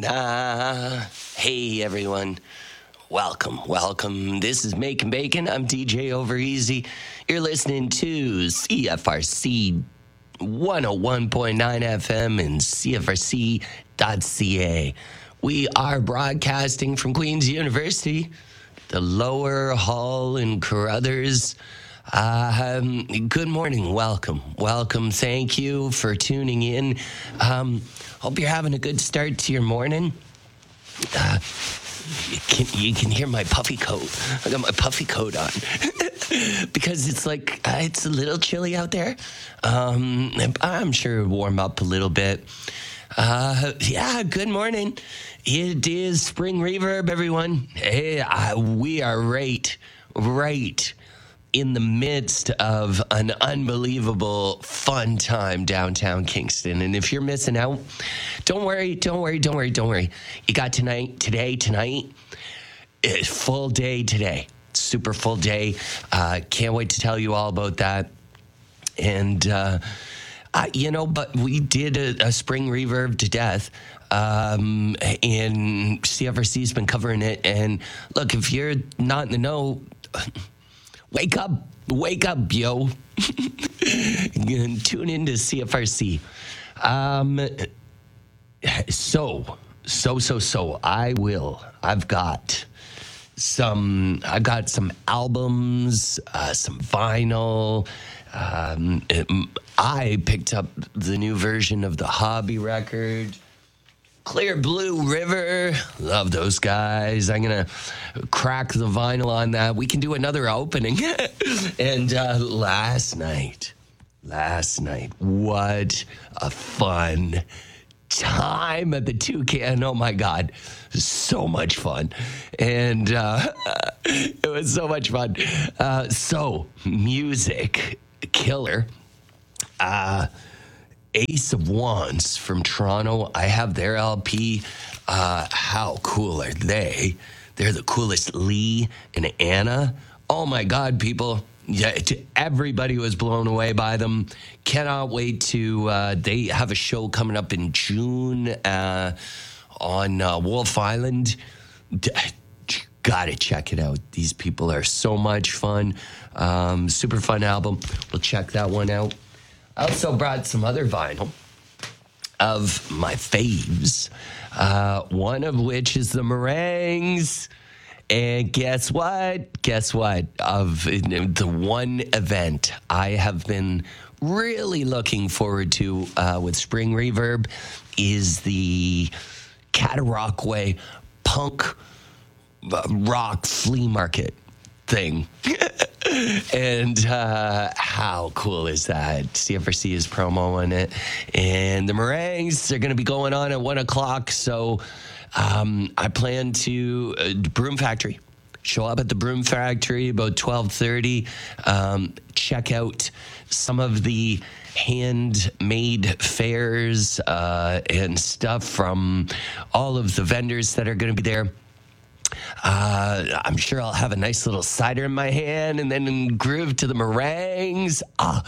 Hey everyone. Welcome. This is Making Bacon. I'm DJ Overeasy. You're listening to CFRC 101.9 FM and CFRC.ca. We are broadcasting from Queen's University, the Lower Hall in Carruthers. Good morning. Welcome. Thank you for tuning in. Hope you're having a good start to your morning. You can hear my puffy coat. I got my puffy coat on because it's like it's a little chilly out there. I'm sure it'll warm up a little bit. Good morning. It is Spring Reverb, everyone. Hey, we are right in the midst of an unbelievable fun time downtown Kingston. And if you're missing out, don't worry. You got tonight, full day today, super full day. Can't wait to tell you all about that. And, but we did a Spring Reverb to death. And CFRC's been covering it. And look, if you're not in the know, wake up, yo. Tune into CFRC. I've got some albums, some vinyl. I picked up the new version of the Hobby record. Clear Blue River, love those guys. I'm gonna crack the vinyl on that. We can do another opening. And last night, what a fun time at the Toucan. Oh my God, so much fun. And it was so much fun. So music killer. Ace of Wands from Toronto. I have their LP. How cool are they? They're the coolest. Lee and Anna. Oh my God, people. Yeah, everybody was blown away by them. Cannot wait to, they have a show coming up in June on Wolf Island. Gotta check it out. These people are so much fun. Super fun album. We'll check that one out. I also brought some other vinyl of my faves, one of which is the Meringues. And guess what? Of the one event I have been really looking forward to with Spring Reverb is the Cataraqui punk rock flea market thing. And how cool is that? CFRC is promoing it. And the Meringues are going to be going on at 1 o'clock. So I plan to Broom Factory. Show up at the Broom Factory about 12:30. Check out some of the handmade fairs and stuff from all of the vendors that are going to be there. I'm sure I'll have a nice little cider in my hand and then groove to the Meringues.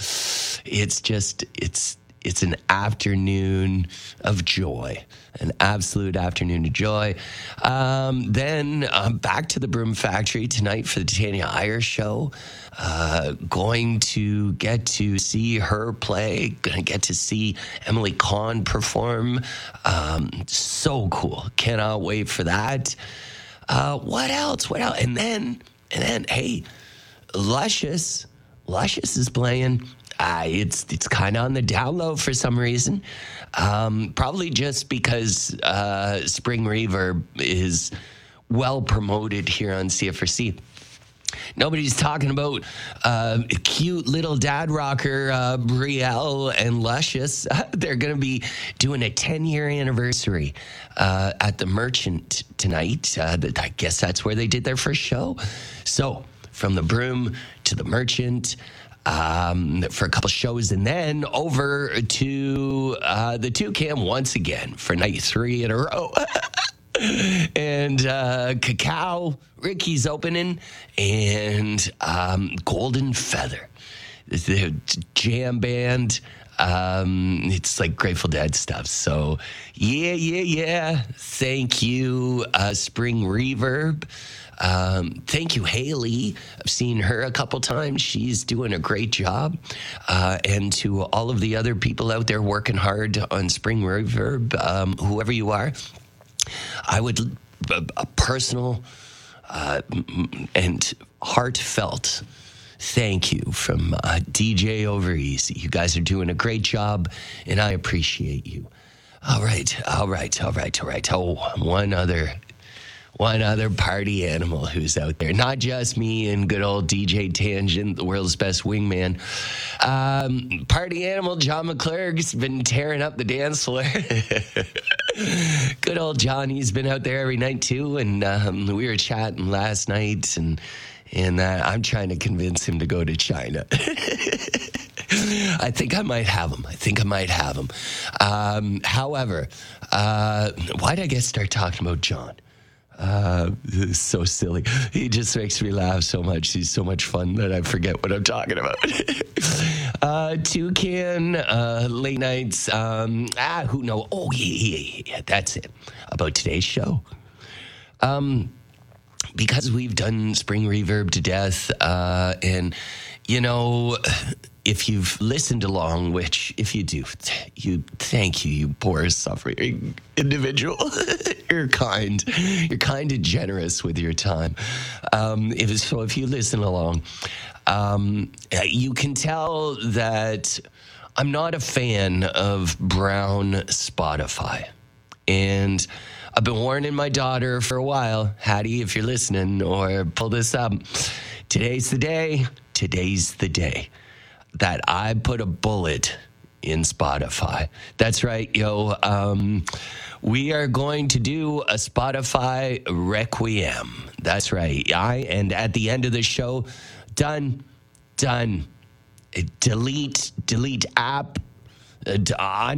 It's an afternoon of joy, an absolute afternoon of joy. Then back to the Broom Factory tonight for the Tanya Iyer show. Going to get to see her play. Going to get to see Emily Kahn perform. So cool. Cannot wait for that. What else? And then, hey, Luscious is playing. It's kind of on the down low for some reason. Probably just because Spring Reverb is well promoted here on CFRC. Nobody's talking about cute little dad rocker Brielle and Luscious. They're going to be doing a 10-year anniversary at the Merchant tonight. I guess that's where they did their first show. So from the Broom to the Merchant for a couple shows, and then over to the Toucan once again for night 3 in a row. And Cacao, Ricky's opening, and Golden Feather, the jam band It's like Grateful Dead stuff. So, yeah. Thank you, Spring Reverb. Thank you, Haley. I've seen her a couple times. She's doing a great job. And to all of the other people out there working hard on Spring Reverb, whoever you are, I would a personal and heartfelt thank you from DJ Over Easy. You guys are doing a great job, and I appreciate you. All right. Oh, one other party animal who's out there. Not just me and good old DJ Tangent, the world's best wingman. Party animal John McClurg's been tearing up the dance floor. Good old Johnny's been out there every night too, and we were chatting last night, and I'm trying to convince him to go to China. I think I might have him. However, why did I start talking about John? It's so silly. He just makes me laugh so much. He's so much fun that I forget what I'm talking about. Toucan, late nights. Who knows? Oh, yeah. That's it. About today's show. Because we've done Spring Reverb to death, and, if you've listened along, which if you do, thank you, you poor suffering individual. You're kind and generous with your time. If you listen along, you can tell that I'm not a fan of brown Spotify. And I've been warning my daughter for a while, Hattie, if you're listening, or pull this up. Today's the day that I put a bullet in Spotify. That's right, yo. We are going to do a Spotify Requiem. That's right. And at the end of the show, done. Delete app.